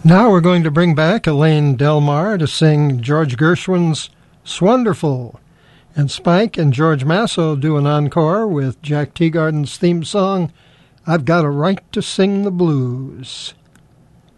Now we're going to bring back Elaine Delmar to sing George Gershwin's "Swanderful," and Spike and George Masso do an encore with Jack Teagarden's theme song, "I've Got a Right to Sing the Blues."